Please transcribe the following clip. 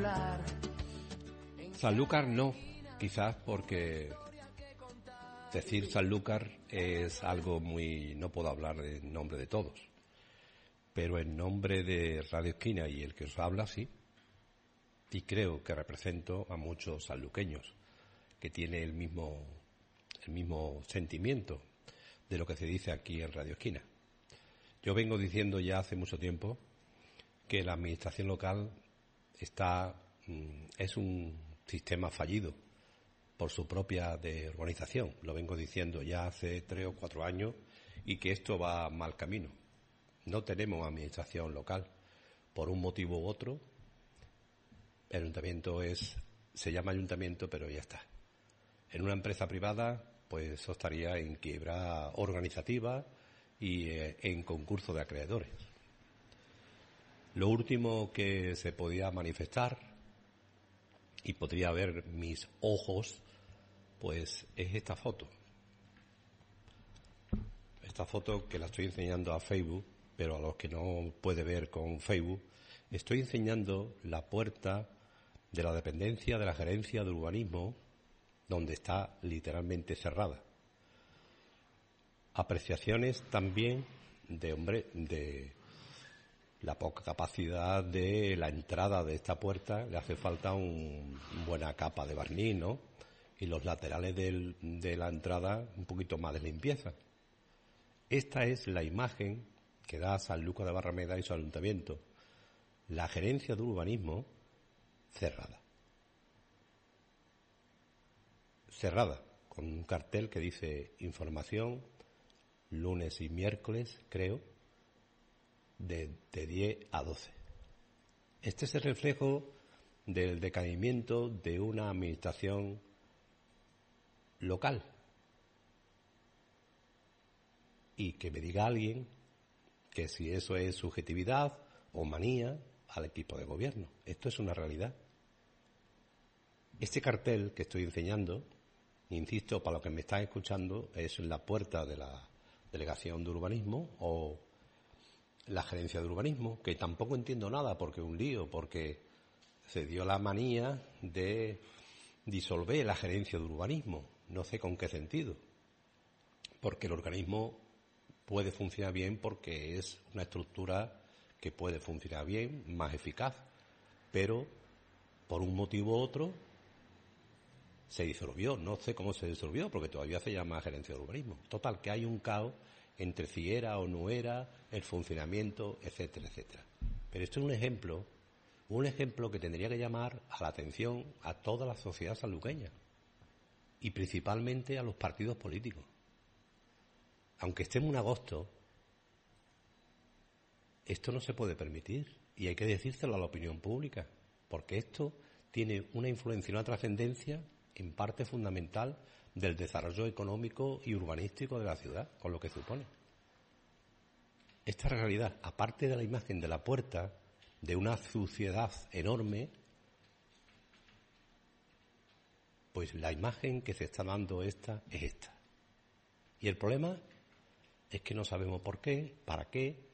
Sanlúcar no, quizás porque decir Sanlúcar es algo muy... no puedo hablar en nombre de todos, pero en nombre de Radio Esquina y el que os habla, sí. Y creo que represento a muchos sanluqueños que tienen el mismo sentimiento de lo que se dice aquí en Radio Esquina. Yo vengo diciendo ya hace mucho tiempo que la administración local es un sistema fallido por su propia organización. Lo vengo diciendo ya hace 3 o 4 años y que esto va mal camino. No tenemos administración local por un motivo u otro. El ayuntamiento se llama ayuntamiento, pero ya está. En una empresa privada, pues eso estaría en quiebra organizativa y en concurso de acreedores. Lo último que se podía manifestar y podría ver mis ojos, pues es esta foto. Esta foto que la estoy enseñando a Facebook, pero a los que no puede ver con Facebook, estoy enseñando la puerta de la dependencia de la Gerencia de Urbanismo, donde está literalmente cerrada. Apreciaciones también de la poca capacidad de la entrada de esta puerta. Le hace falta una buena capa de barniz, ¿no? Y los laterales de la entrada un poquito más de limpieza. Esta es la imagen que da Sanlúcar de Barrameda y su ayuntamiento. La Gerencia de Urbanismo cerrada, con un cartel que dice información lunes y miércoles, creo, de 10 a 12. Este es el reflejo del decaimiento de una administración local. Y que me diga alguien que si eso es subjetividad o manía al equipo de gobierno. Esto es una realidad. Este cartel que estoy enseñando, insisto, para los que me están escuchando, es la puerta de la Delegación de Urbanismo o la Gerencia de Urbanismo, que tampoco entiendo nada porque es un lío, porque se dio la manía de disolver la Gerencia de Urbanismo. No sé con qué sentido. Porque el organismo puede funcionar bien porque es una estructura que puede funcionar bien, más eficaz, pero por un motivo u otro se disolvió. No sé cómo se disolvió porque todavía se llama Gerencia de Urbanismo. Total, que hay un caos entre si era o no era el funcionamiento, etcétera, etcétera. Pero esto es un ejemplo que tendría que llamar a la atención a toda la sociedad sanluqueña y principalmente a los partidos políticos. Aunque estemos en agosto, esto no se puede permitir y hay que decírselo a la opinión pública, porque esto tiene una influencia y una trascendencia en parte fundamental del desarrollo económico y urbanístico de la ciudad, con lo que supone. Esta realidad, aparte de la imagen de la puerta, de una suciedad enorme, pues la imagen que se está dando es esta. Y el problema es que no sabemos por qué, para qué,